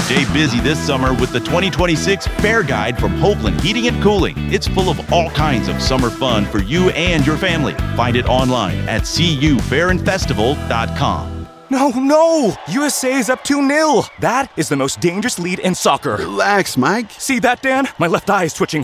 Stay busy this summer with the 2026 Fair Guide from Hopeland Heating and Cooling. It's full of all kinds of summer fun for you and your family. Find it online at cufairandfestival.com. No! USA is up 2-0. That is the most dangerous lead in soccer. Relax, Mike. See that, Dan? My left eye is twitching.